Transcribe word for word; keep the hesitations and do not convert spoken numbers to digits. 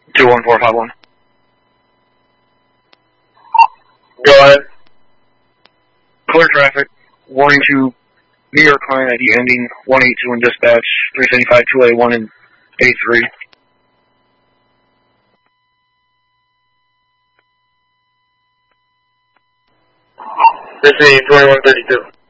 two one four five one. Go ahead. Clear traffic. Warning to New York client I D ending one eight two in dispatch, three seventy-five two A one and A three. This is twenty-one thirty-two.